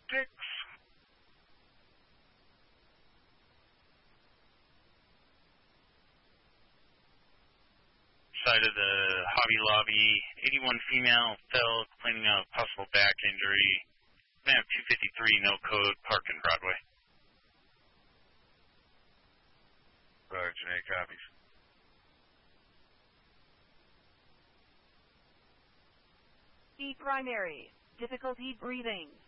6. Side of the Hobby Lobby, 81 female fell, complaining of possible back injury. Map 253, no code, Park and Broadway. Roger, Janae copies. E primary, difficulty breathing.